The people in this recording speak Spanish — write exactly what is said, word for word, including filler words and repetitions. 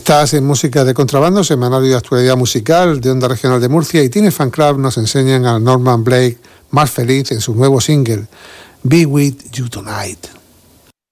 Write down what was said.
Estás en Música de Contrabando, semanario de actualidad musical de Onda Regional de Murcia, y Teenage Fanclub nos enseñan a Norman Blake más feliz en su nuevo single, Be With You Tonight.